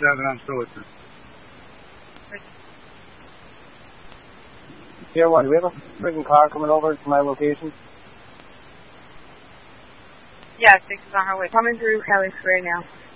on Stoughton. Here, what? Do we have a freaking car coming over to my location? Yeah, 6 is on her way. Coming through Kelly Square now.